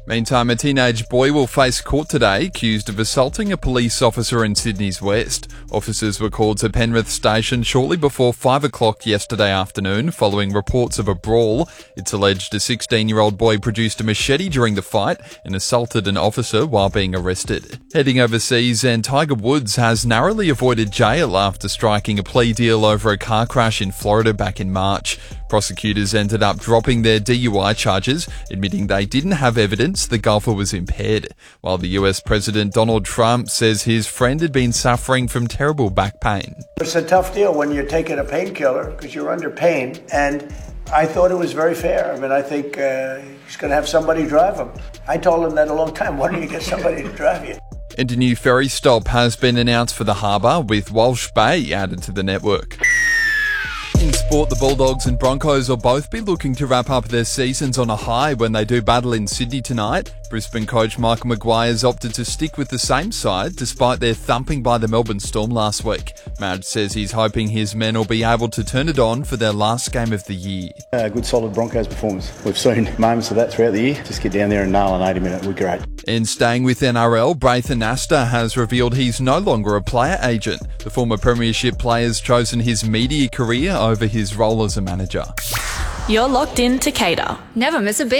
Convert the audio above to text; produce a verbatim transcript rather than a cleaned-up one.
Meantime, a teenage boy will face court today accused of assaulting a police officer in Sydney's West. Officers were called to Penrith Station shortly before five o'clock yesterday afternoon following reports of a brawl. It's alleged a sixteen-year-old boy produced a machete during the fight and assaulted an officer while being arrested. Heading overseas, and Tiger Woods has narrowly avoided jail after striking a plea deal over a car crash in Florida back in March. Prosecutors ended up dropping their D U I charges, admitting they didn't have evidence the golfer was impaired, while the U S President Donald Trump says his friend had been suffering from terrible back pain. It's a tough deal when you're taking a painkiller because you're under pain, and I thought it was very fair. I mean, I think uh, he's going to have somebody drive him. I told him that a long time. Why don't you get somebody to drive you? And a new ferry stop has been announced for the harbour, with Walsh Bay added to the network. In sport, the Bulldogs and Broncos will both be looking to wrap up their seasons on a high when they do battle in Sydney tonight. Brisbane coach Michael Maguire has opted to stick with the same side despite their thumping by the Melbourne Storm last week. Madge says he's hoping his men will be able to turn it on for their last game of the year. A good solid Broncos performance. We've seen moments of that throughout the year. Just get down there and nail an eighty minute, we're great. And staying with N R L, Braithen Astor has revealed he's no longer a player agent. The former premiership player's chosen his media career over his role as a manager. You're locked in to Cater. Never miss a beat.